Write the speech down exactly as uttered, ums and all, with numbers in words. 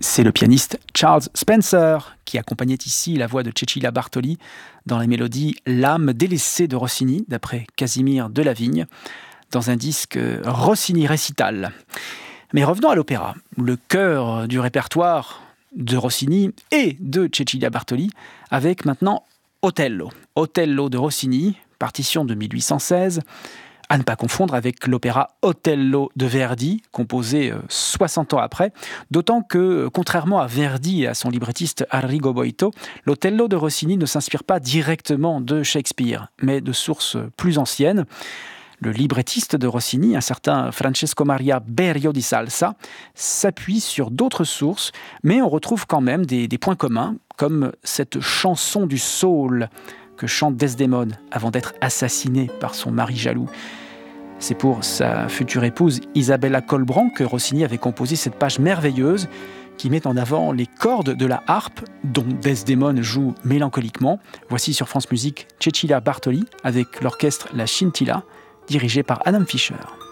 C'est le pianiste Charles Spencer qui accompagnait ici la voix de Cecilia Bartoli dans la mélodie « L'âme délaissée de Rossini » d'après Casimir Delavigne, dans un disque Rossini Récital. Mais revenons à l'opéra. Le cœur du répertoire de Rossini et de Cecilia Bartoli avec maintenant Otello. Otello de Rossini, partition de mille huit cent seize, à ne pas confondre avec l'opéra Otello de Verdi, composé soixante ans après, d'autant que, contrairement à Verdi et à son librettiste Arrigo Boito, l'Otello de Rossini ne s'inspire pas directement de Shakespeare, mais de sources plus anciennes. Le librettiste de Rossini, un certain Francesco Maria Berio di Salsa, s'appuie sur d'autres sources, mais on retrouve quand même des, des points communs, comme cette chanson du saule que chante Desdémone avant d'être assassinée par son mari jaloux. C'est pour sa future épouse Isabella Colbran que Rossini avait composé cette page merveilleuse qui met en avant les cordes de la harpe dont Desdémone joue mélancoliquement. Voici sur France Musique Cecilia Bartoli avec l'orchestre La Scintilla, dirigé par Adam Fischer.